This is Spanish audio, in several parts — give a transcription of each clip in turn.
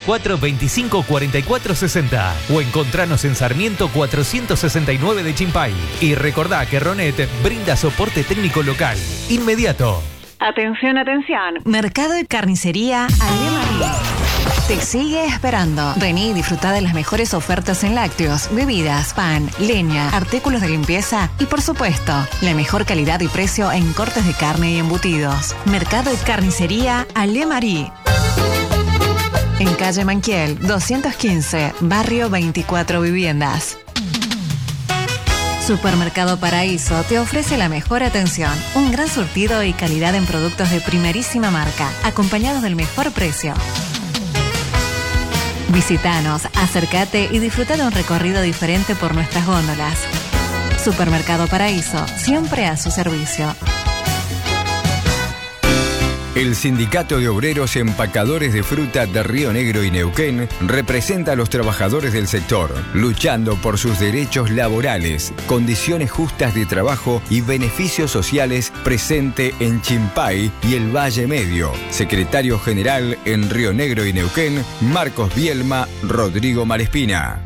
44 25 44 60 o encontranos en Sarmiento 469 de Chimpay. Y recordá que Ronet brinda soporte técnico local, inmediato. Atención, atención. Mercado y carnicería Alemarí te sigue esperando. Vení y disfrutá de las mejores ofertas en lácteos, bebidas, pan, leña, artículos de limpieza y, por supuesto, la mejor calidad y precio en cortes de carne y embutidos. Mercado y carnicería Alemarí. En calle Manquiel, 215, barrio 24 Viviendas. Supermercado Paraíso te ofrece la mejor atención, un gran surtido y calidad en productos de primerísima marca, acompañados del mejor precio. Visítanos, acércate y disfruta de un recorrido diferente por nuestras góndolas. Supermercado Paraíso, siempre a su servicio. El Sindicato de Obreros Empacadores de Fruta de Río Negro y Neuquén representa a los trabajadores del sector, luchando por sus derechos laborales, condiciones justas de trabajo y beneficios sociales, presente en Chimpay y el Valle Medio. Secretario General en Río Negro y Neuquén, Marcos Bielma, Rodrigo Malespina.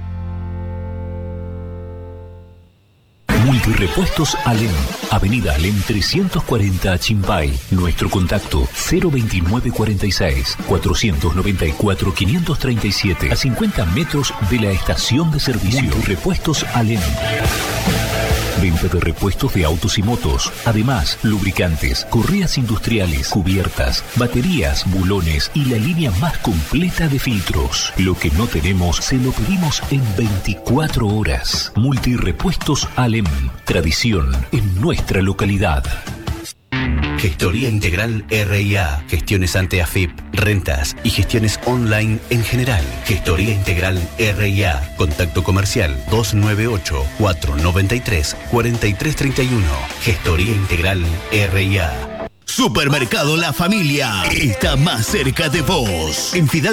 Multirepuestos Alem, Avenida Alem 340 Chimpay. Nuestro contacto 02946 494 537 a 50 metros de la estación de servicio. Multirepuestos Alem. Venta de repuestos de autos y motos. Además, lubricantes, correas industriales, cubiertas, baterías, bulones y la línea más completa de filtros. Lo que no tenemos, se lo pedimos en 24 horas. Multirepuestos Alem. Tradición en nuestra localidad. Gestoría Integral RIA. Gestiones ante AFIP, rentas y gestiones online en general. Gestoría Integral RIA. Contacto comercial 298-493-4331. Gestoría Integral RIA. Supermercado La Familia está más cerca de vos. En Fidalgo